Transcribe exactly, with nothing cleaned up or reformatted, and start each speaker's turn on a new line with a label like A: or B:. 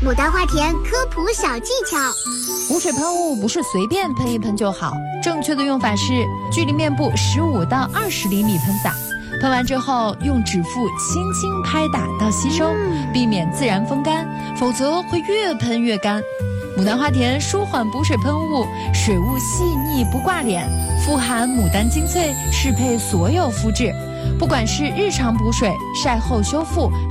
A: 牡丹花田科普小技巧：
B: 补水喷雾不是随便喷一喷就好，正确的用法是距离面部十五到二十厘米喷洒，喷完之后用指腹轻轻拍打到吸收，避免自然风干，否则会越喷越干。牡丹花田舒缓补水喷雾，水雾细腻不挂脸，富含牡丹精粹，适配所有肤质，不管是日常补水、晒后修复